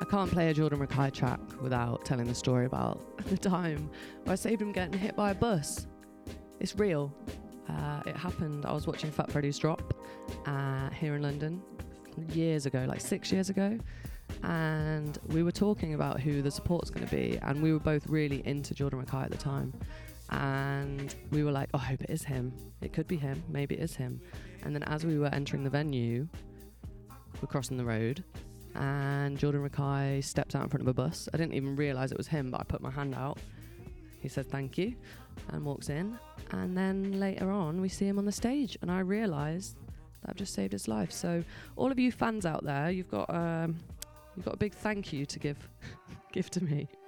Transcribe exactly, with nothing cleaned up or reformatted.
can't play a Jordan Rakei track without telling the story about the time where I saved him getting hit by a bus. It's real. Uh, it happened. I was watching Fat Freddy's drop uh, here in London years ago, like six years ago. And we were talking about who the support's going to be. And we were both really into Jordan Rakei at the time. And we were like, oh, I hope it is him. It could be him. Maybe it is him. And then as we were entering the venue, we're crossing the road. And Jordan Rakei steps out in front of a bus. I didn't even realise it was him, but I put my hand out. He said thank you and walks in. And then later on, we see him on the stage. And I realised that I've just saved his life. So all of you fans out there, you've got um, you've got a big thank you to give give to me.